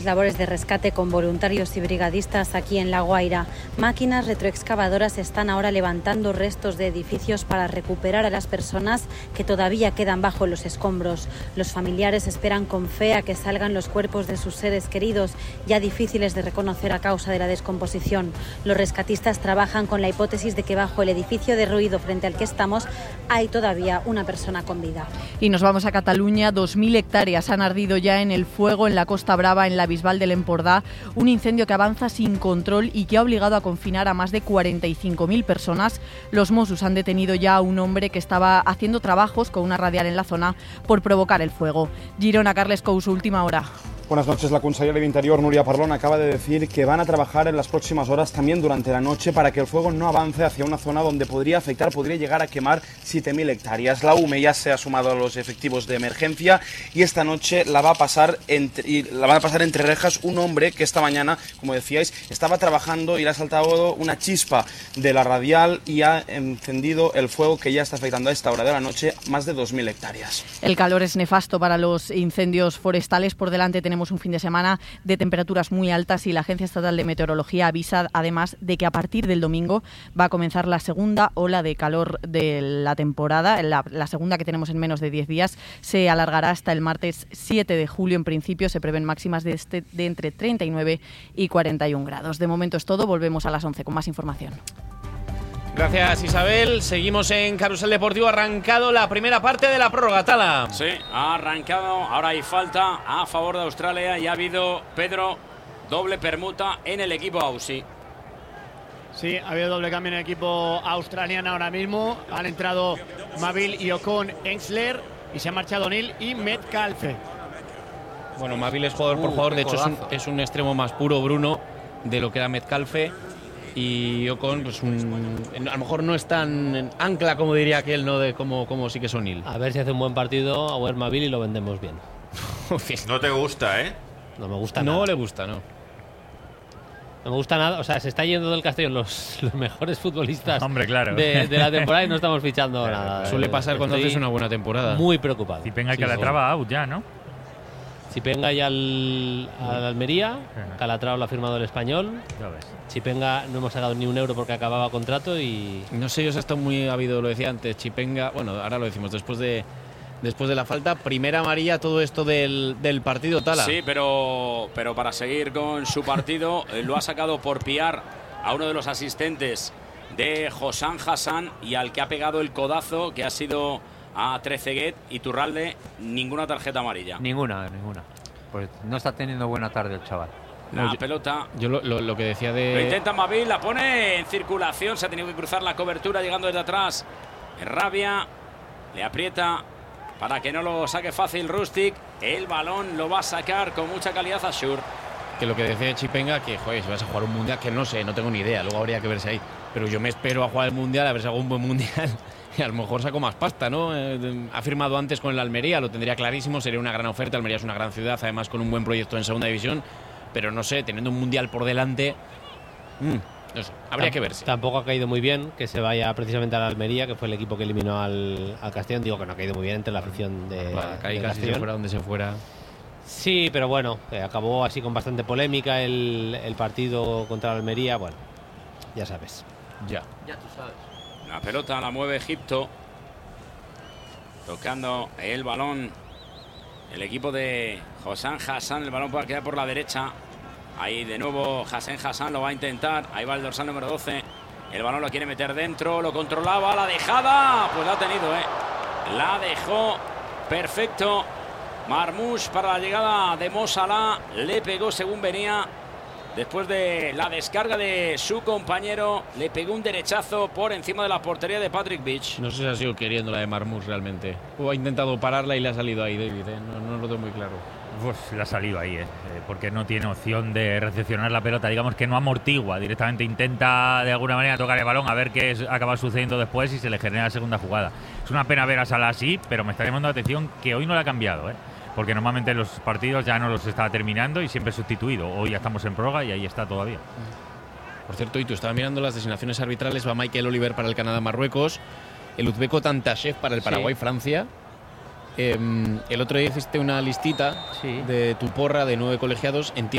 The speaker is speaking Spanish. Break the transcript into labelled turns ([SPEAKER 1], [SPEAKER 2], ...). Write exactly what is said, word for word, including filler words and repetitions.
[SPEAKER 1] Labores de rescate con voluntarios y brigadistas aquí en La Guaira. Máquinas retroexcavadoras están ahora levantando restos de edificios para recuperar a las personas que todavía quedan bajo los escombros. Los familiares esperan con fe a que salgan los cuerpos de sus seres queridos, ya difíciles de reconocer a causa de la descomposición. Los rescatistas trabajan con la hipótesis de que bajo el edificio derruido frente al que estamos hay todavía una persona con vida.
[SPEAKER 2] Y nos vamos a Cataluña. Dos mil hectáreas han ardido ya en el fuego en la Costa Brava, en la Bisbal del Empordà, un incendio que avanza sin control y que ha obligado a confinar a más de cuarenta y cinco mil personas. Los Mossos han detenido ya a un hombre que estaba haciendo trabajos con una radial en la zona por provocar el fuego. Girona, Carles Couso, última hora.
[SPEAKER 3] Buenas noches. La consellera de Interior, Núria Parlon, acaba de decir que van a trabajar en las próximas horas, también durante la noche, para que el fuego no avance hacia una zona donde podría afectar, podría llegar a quemar siete mil hectáreas. La U M E ya se ha sumado a los efectivos de emergencia y esta noche la va a pasar entre, y la va a pasar entre rejas un hombre que esta mañana, como decíais, estaba trabajando y le ha saltado una chispa de la radial y ha encendido el fuego que ya está afectando a esta hora de la noche más de dos mil hectáreas.
[SPEAKER 2] El calor es nefasto para los incendios forestales. Por delante tenemos un fin de semana de temperaturas muy altas y la Agencia Estatal de Meteorología avisa además de que a partir del domingo va a comenzar la segunda ola de calor de la temporada. La, la segunda, que tenemos en menos de diez días, se alargará hasta el martes siete de julio. En principio se prevén máximas de, este, de entre treinta y nueve y cuarenta y un grados. De momento es todo. Volvemos a las once con más información.
[SPEAKER 4] Gracias, Isabel. Seguimos en Carrusel Deportivo. Ha arrancado la primera parte de la prórroga, Tala.
[SPEAKER 5] Sí, ha arrancado. Ahora hay falta a favor de Australia y ha habido, Pedro, doble permuta en el equipo Aussie.
[SPEAKER 6] Sí, ha habido doble cambio en el equipo australiano ahora mismo. Han entrado Mavil y Ocon Ensler y se ha marchado O'Neill y Metcalfe.
[SPEAKER 4] Bueno, Mavil es jugador uh, por jugador. De hecho, es un, es un extremo más puro, Bruno, de lo que era Metcalfe. Y Ocon, pues un, a lo mejor no es tan ancla como diría aquel, ¿no? De como, como sí que es O'Neill.
[SPEAKER 7] A ver si hace un buen partido a Wermaville y lo vendemos bien.
[SPEAKER 8] No te gusta, ¿eh?
[SPEAKER 7] No me gusta
[SPEAKER 4] no
[SPEAKER 7] nada.
[SPEAKER 4] No le gusta, no.
[SPEAKER 7] No me gusta nada. O sea, se está yendo del Castellón los, los mejores futbolistas
[SPEAKER 9] Hombre, claro.
[SPEAKER 7] de, de la temporada y no estamos fichando claro, nada.
[SPEAKER 4] Suele pasar cuando
[SPEAKER 7] Estoy
[SPEAKER 4] haces una buena temporada.
[SPEAKER 7] Muy preocupado.
[SPEAKER 9] Si venga
[SPEAKER 7] sí,
[SPEAKER 9] Calatrava
[SPEAKER 7] sí.
[SPEAKER 9] out ya, ¿no?
[SPEAKER 7] Chipenga ya al, al Almería, Calatrava lo ha firmado el Español. Chipenga no hemos sacado ni un euro porque acababa contrato y...
[SPEAKER 4] No sé, yo he estado muy habido, lo decía antes, Chipenga, bueno, ahora lo decimos, después de después de la falta, primera amarilla, todo esto del, del partido, Tala.
[SPEAKER 5] Sí, pero, pero para seguir con su partido, eh, lo ha sacado por piar a uno de los asistentes de Hossam Hassan y al que ha pegado el codazo, que ha sido... a Trezeguet. Y Turralde, ninguna tarjeta amarilla.
[SPEAKER 10] Ninguna, ninguna. Pues no está teniendo buena tarde el chaval.
[SPEAKER 5] La
[SPEAKER 4] no, yo,
[SPEAKER 5] pelota.
[SPEAKER 4] Yo lo, lo, lo que decía de...
[SPEAKER 5] Lo intenta Mavil, la pone en circulación. Se ha tenido que cruzar la cobertura llegando desde atrás. Rabia. Le aprieta para que no lo saque fácil Rustic. El balón lo va a sacar con mucha calidad a Schur.
[SPEAKER 4] Que lo que decía Chipenga, que joder, si vas a jugar un mundial, que no sé, no tengo ni idea. Luego habría que verse ahí. Pero yo me espero a jugar el mundial, a ver si hago un buen mundial. Y a lo mejor saco más pasta, ¿no? Eh, ha firmado antes con el Almería, lo tendría clarísimo, sería una gran oferta. Almería es una gran ciudad, además con un buen proyecto en segunda división. Pero no sé, teniendo un mundial por delante, mmm, no sé, habría
[SPEAKER 7] Tamp-
[SPEAKER 4] que verse.
[SPEAKER 7] Tampoco ha caído muy bien que se vaya precisamente al Almería, que fue el equipo que eliminó al, al Castellón. Digo que no ha caído muy bien entre la afición de,
[SPEAKER 4] Bueno, caí
[SPEAKER 7] de
[SPEAKER 4] casi
[SPEAKER 7] Castellón.
[SPEAKER 4] se fuera donde se fuera.
[SPEAKER 7] Sí, pero bueno, eh, acabó así con bastante polémica el, el partido contra el Almería. Bueno, ya sabes.
[SPEAKER 4] Ya.
[SPEAKER 7] Ya tú sabes.
[SPEAKER 5] La pelota la mueve Egipto. Tocando el balón el equipo de Hossam Hassan. El balón puede quedar por la derecha. Ahí de nuevo Hassan Hassan lo va a intentar. Ahí va el dorsal número doce. El balón lo quiere meter dentro. Lo controlaba. La dejada. Pues la ha tenido, ¿eh? La dejó. Perfecto. Marmoush para la llegada de Mo Salah. Le pegó según venía. Después de la descarga de su compañero, le pegó un derechazo por encima de la portería de Patrick Beach.
[SPEAKER 4] No sé si ha sido queriendo la de Marmoush realmente. O ha intentado pararla y le ha salido ahí, David, ¿eh? No, no lo tengo muy claro.
[SPEAKER 9] Pues le ha salido ahí, ¿eh? Porque no tiene opción de recepcionar la pelota. Digamos que no amortigua. Directamente intenta de alguna manera tocar el balón a ver qué es, acaba sucediendo después y se le genera la segunda jugada. Es una pena ver a Salah así, pero me está llamando la atención que hoy no le ha cambiado, ¿eh? Porque normalmente los partidos ya no los estaba terminando y siempre sustituido. Hoy ya estamos en prórroga y ahí está todavía.
[SPEAKER 4] Por cierto, y tú estabas mirando las designaciones arbitrales. Va Michael Oliver para el Canadá-Marruecos, el uzbeco Tantashev para el Paraguay-Francia. Eh, el otro día hiciste una listita
[SPEAKER 10] Sí.
[SPEAKER 4] de tu porra de nueve colegiados. Entiendo